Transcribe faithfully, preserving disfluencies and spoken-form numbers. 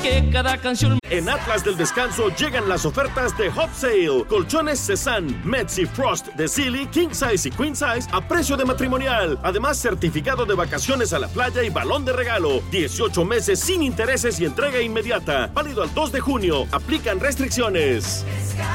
Que cada canción... En Atlas del Descanso llegan las ofertas de Hot Sale. Colchones Cezanne, Metsi Frost de Silly, King Size y Queen Size a precio de matrimonial. Además, certificado de vacaciones a la playa y balón de regalo. dieciocho meses sin intereses y entrega inmediata. Válido al dos de junio. Aplican restricciones.